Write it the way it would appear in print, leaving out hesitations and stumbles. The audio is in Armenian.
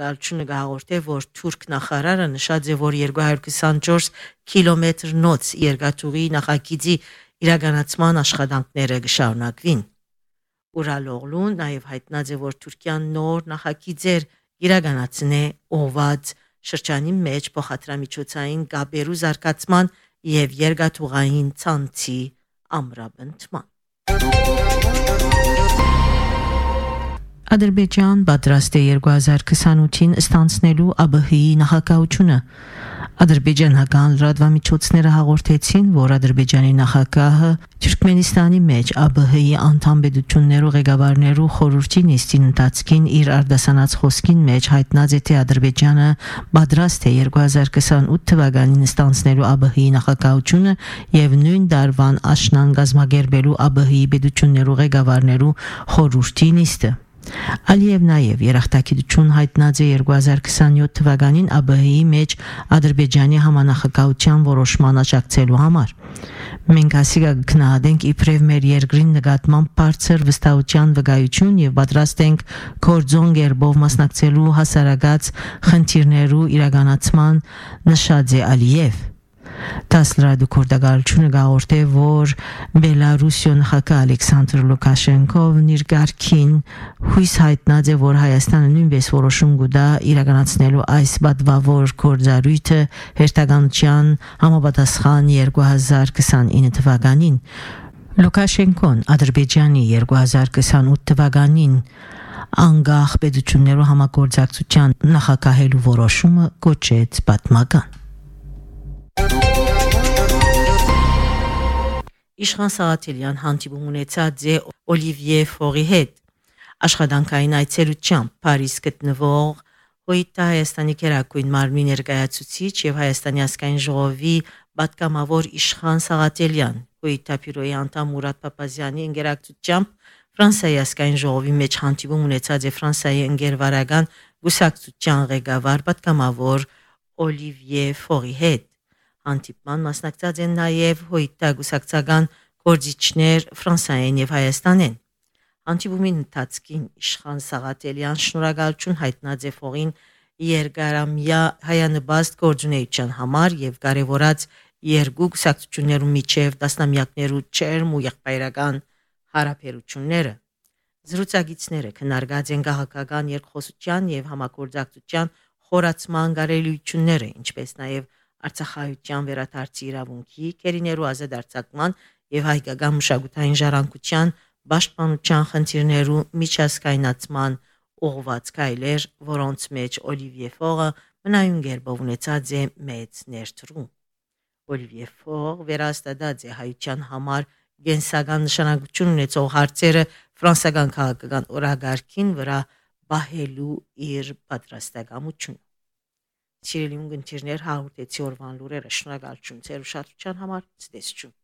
շնորհակալություն գաղորդե, որ թուրք նախարարը նշած է, որ 224 կիլոմետր նոց երկաթուղի նախագիծի իրականացման աշխատանքները կշարունակվին։ Ուրալօղլուն նաև հայտնած է, որ Թուրքիան նոր նախագիծեր իրականացնե օված շրջանի մեջ փոխադրամիջոցային գաբերու զարգացման եւ երկաթուղային ցանցի ամրապնդման։ Ադրբեջան պատրաստ է 2028-ին ստանցնելու ԱԲՀ-ի նախագահությունը։ Ադրբեջանական լրատվամիջոցները հաղորդեցին, որ Ադրբեջանի նախագահը Թուրքմենստանի մեջ ԱԲՀ-ի անդամ պետություններու ղեկավարներու խորհրդի նիստին ընթացքին իր արտասանած խոսքին մեջ հայտնած է, թե Ադրբեջանը պատրաստ է 2028 թվականին ստանցնելու ԱԲՀ-ի նախագահությունը եւ նույն դարվան աշնան գազմագերբելու ԱԲՀ-ի պետություններու ղեկավարներու խորհրդի նիստը։ Ալիև նաև երախտագիտություն հայտնած է 2027 թվականին ԱԲՀ-ի մեջ Ադրբեջանի համանախագահության որոշման աջակցելու համար։ Մենք ասիկա գնահատենք իբրև մեր երկրին նկատմամբ բարձր վստահության վկայություն եւ պատրաստ ենք կորձոն գերբով մասնակցելու հասարակած խնդիրներու իրականացման, նշած է Ալիև։ Տասլրադու կորդագալությունը գաղորդե, որ Բելարուսիոն նախագահ Ալեքսանդր Լուկաշենկովն իր գարքին հույս հայտնած է, որ Հայաստանը նույնպես որոշում կուտա իրականացնելու այս պատվավոր գործառույթը հերթականության համապատասխան 2029 թվականին։ Լուկաշենկոն Ադրբեջանի 2028 թվականին անգախ պետություններու համագործակցության նախագահելու որոշումը կոչեց պատմական։ Իշխան Սաղաթելյան հանդիպում ունեցած է Օլիվիե Ֆորի հետ աշխատանքային այցելությամբ Փարիզ գտնվող ՀՅԴ Հայաստանի Գերագույն մարմնի ներկայացուցիչ եւ Հայաստանի ազգային ժողովի պատգամավոր Իշխան Սաղաթելյան ՀՅԴ բյուրոյի անդամ Մուրադ Փափազյանի ընկերակցությամբ Ֆրանսիայի ազգային ժողովի մեջ հանդիպում ունեցած է Ֆրանսիայի ընկերվարական գուսակցության ղեկավար պատգամավոր Օլիվիե Ֆորի հետ։ Հանդիպման մասնակցած են նաև ՀՅԴ գուսակցական գործիչներ Ֆրանսիայեն եւ Հայաստանեն։ Հանդիպումի ընթացքին Իշխան Սաղաթելյան շնորհակալություն հայտնած է Ֆորին երկարամյա հայանպաստ գործունեության համար եւ կարեւորած երկու գուսակցություններու միջև տասնամյակներու չերմ ու եղբայրական հարաբերությունները։ Զրուցակիցները քննարկած են քաղաքական երկխոսության եւ համագործակցության խորացման կարելիությունները, ինչպես նաեւ Արցախայության վերադարձի իրավունքի, կերիներու ազատ արձակման եւ հայկական մշակութային ժառանգության պաշտպանության խնդիրներու միջազգայնացման ուղղված քայլեր, որոնց մեջ Օլիվիե Ֆորը մնայուն գերբով ունեցած է մեծ ներդրում։ Օլիվիե Ֆոր վերահաստատած է հայության համար գենսական նշանակություն ունեցող հարցերը ֆրանսիական քաղաքական օրագարկին վրա բահելու իր պատրաստակամությունը։ Սիրելի ունգընտիրներ, հաղորդեցի օրվան լուրերը, շնորհակալություն ձեր ուշադրության համար, ցտեսություն։